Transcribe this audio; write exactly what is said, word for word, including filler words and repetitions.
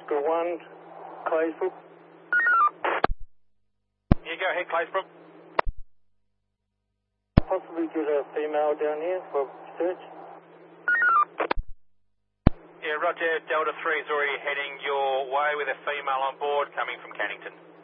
Oscar one, Claysbrook. Yeah, go ahead, Claysbrook. Possibly get a female down here for search. Yeah, Roger, Delta three is already heading your way with a female on board coming from Cannington.